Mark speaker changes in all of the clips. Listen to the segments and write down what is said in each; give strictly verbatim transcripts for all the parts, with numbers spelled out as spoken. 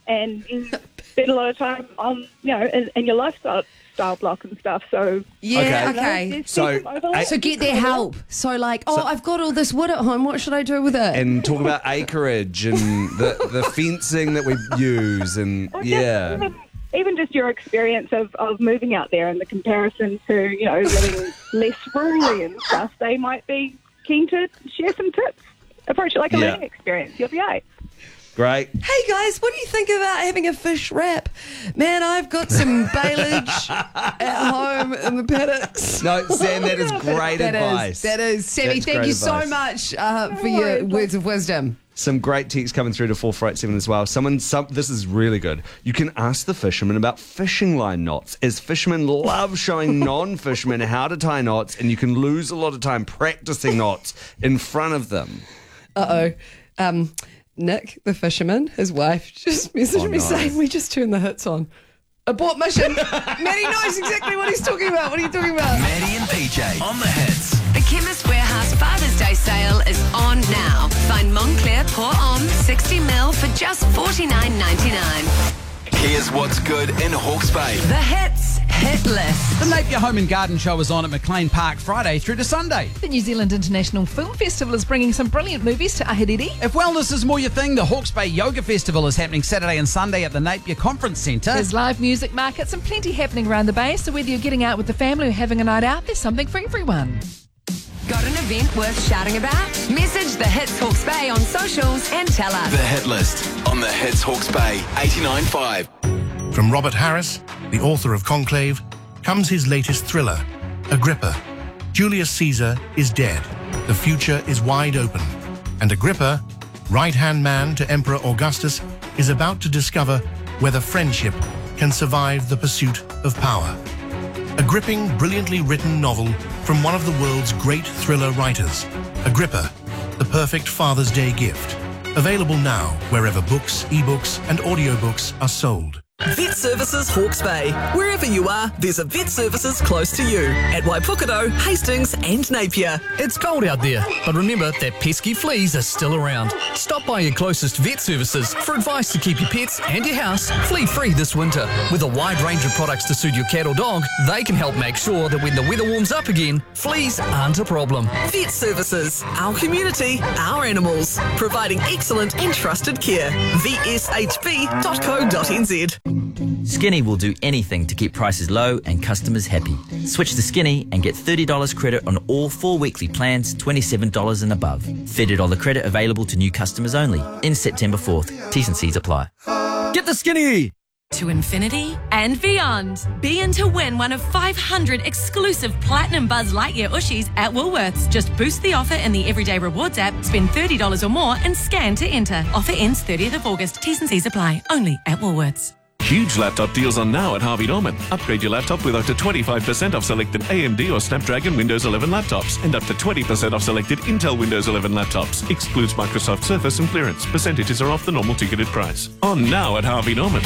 Speaker 1: and you spend a lot of time on, you know, in, in your lifestyle style block and stuff. So
Speaker 2: yeah,
Speaker 3: Okay.
Speaker 2: okay.
Speaker 1: you know, there's-
Speaker 3: So,
Speaker 1: there's some overlap.
Speaker 2: So get their help. So like, oh,
Speaker 3: So-
Speaker 2: I've got all this wood at home. What should I do with it?
Speaker 3: And talk about acreage and the, the fencing that we use and,
Speaker 1: Or just
Speaker 3: yeah.
Speaker 1: Even, even just your experience of, of moving out there and the comparison to, you know, living less rurally and stuff, they might be keen to share some tips. Approach it like a
Speaker 3: Yeah.
Speaker 1: learning experience. You'll be right.
Speaker 3: Great.
Speaker 2: Hey guys, what do you think about having a fish wrap? Man, I've got some bailage at home in the paddocks.
Speaker 3: No, Sam, that is great
Speaker 2: That
Speaker 3: advice.
Speaker 2: is, that is. Sammy,
Speaker 3: That's
Speaker 2: thank
Speaker 3: great
Speaker 2: you so
Speaker 3: advice.
Speaker 2: much uh, for
Speaker 1: No
Speaker 2: your
Speaker 1: worries.
Speaker 2: words of wisdom.
Speaker 3: Some great texts coming through to four four eight seven as well. Someone, some, this is really good. You can ask the fishermen about fishing line knots, as fishermen love showing non-fishermen how to tie knots, and you can lose a lot of time practicing knots in front of them.
Speaker 2: Uh-oh. Um, Nick, the fisherman, his wife, just messaged
Speaker 3: Oh,
Speaker 2: me
Speaker 3: no.
Speaker 2: saying we just turned the hits on. Abort mission. Maddie knows exactly what he's talking about. What are you talking about?
Speaker 4: Maddie and P J on the hits.
Speaker 5: The Chemist Warehouse Father's Day sale is on now. Find Montclair Pour Homme sixty mil for just forty-nine ninety-nine.
Speaker 4: Here's what's good in Hawke's Bay.
Speaker 5: The Hits Hit List.
Speaker 6: The Napier Home and Garden Show is on at McLean Park Friday through to Sunday.
Speaker 7: The New Zealand International Film Festival is bringing some brilliant movies to Ahiriri.
Speaker 6: If wellness is more your thing, the Hawke's Bay Yoga Festival is happening Saturday and Sunday at the Napier Conference Centre.
Speaker 7: There's live music markets and plenty happening around the bay, so whether you're getting out with the family or having a night out, there's something for everyone.
Speaker 5: Got an event worth shouting about? Message the Hits Hawke's Bay on socials and tell us.
Speaker 4: The Hit List on the Hits Hawke's Bay eighty-nine point five.
Speaker 8: From Robert Harris, the author of Conclave, comes his latest thriller, Agrippa. Julius Caesar is dead. The future is wide open. And Agrippa, right-hand man to Emperor Augustus, is about to discover whether friendship can survive the pursuit of power. A gripping, brilliantly written novel from one of the world's great thriller writers, Agrippa, the perfect Father's Day gift. Available now wherever books, ebooks, and audiobooks are sold.
Speaker 9: Vet Services Hawke's Bay. Wherever you are, there's a Vet Services close to you. At Waipukaro, Hastings and Napier.
Speaker 10: It's cold out there, but remember that pesky fleas are still around. Stop by your closest Vet Services for advice to keep your pets and your house flea-free this winter. With a wide range of products to suit your cat or dog, they can help make sure that when the weather warms up again, fleas aren't a problem.
Speaker 9: Vet Services. Our community, our animals. Providing excellent and trusted care. v s h b dot co dot n z.
Speaker 11: Skinny will do anything to keep prices low and customers happy. Switch to Skinny and get thirty dollars credit on all four weekly plans, twenty-seven dollars and above. thirty dollars credit available to new customers only. In September fourth. T's and C's apply.
Speaker 6: Get the Skinny!
Speaker 5: To infinity and beyond. Be in to win one of five hundred exclusive Platinum Buzz Lightyear Ushies at Woolworths. Just boost the offer in the Everyday Rewards app, spend thirty dollars or more and scan to enter. Offer ends thirtieth of August. T's and C's apply. Only at Woolworths.
Speaker 12: Huge laptop deals on now at Harvey Norman. Upgrade your laptop with up to twenty-five percent off selected A M D or Snapdragon Windows eleven laptops and up to twenty percent off selected Intel Windows eleven laptops. Excludes Microsoft Surface and clearance. Percentages are off the normal ticketed price. On now at Harvey Norman.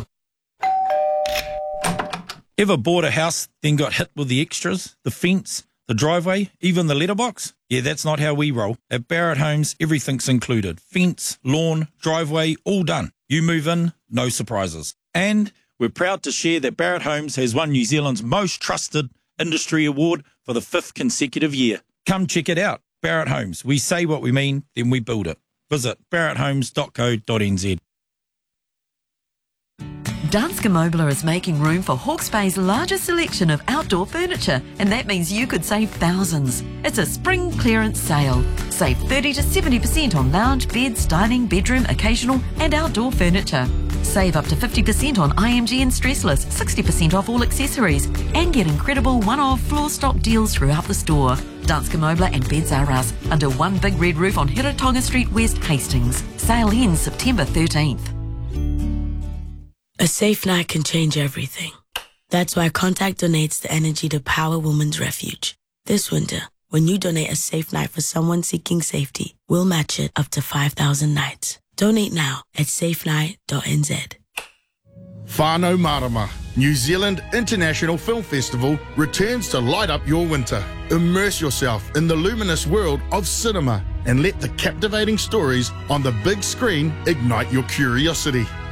Speaker 13: Ever bought a house, then got hit with the extras, the fence, the driveway, even the letterbox? Yeah, that's not how we roll. At Barrett Homes, everything's included. Fence, lawn, driveway, all done. You move in, no surprises. And we're proud to share that Barrett Homes has won New Zealand's most trusted industry award for the fifth consecutive year. Come check it out. Barrett Homes. We say what we mean, then we build it. Visit barrett homes dot co dot n z.
Speaker 14: Danske Mobler is making room for Hawke's Bay's largest selection of outdoor furniture, and that means you could save thousands. It's a spring clearance sale. Save thirty to seventy percent on lounge, beds, dining, bedroom, occasional and outdoor furniture. Save up to fifty percent on I M G and Stressless, sixty percent off all accessories, and get incredible one-off floor stock deals throughout the store. Danske Mobler and Beds R Us, under one big red roof on Hiratonga Street West, Hastings. Sale ends September thirteenth.
Speaker 15: A safe night can change everything. That's why Contact donates the energy to Power Women's Refuge. This winter, when you donate a safe night for someone seeking safety, we'll match it up to five thousand nights. Donate now at safe night dot n z.
Speaker 16: Whānau Marama, New Zealand International Film Festival returns to light up your winter. Immerse yourself in the luminous world of cinema and let the captivating stories on the big screen ignite your curiosity.